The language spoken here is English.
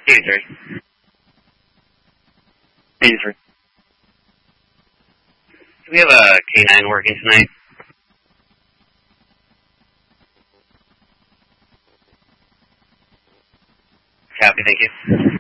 83. 83. Do we have a K9 working tonight? Copy, thank you.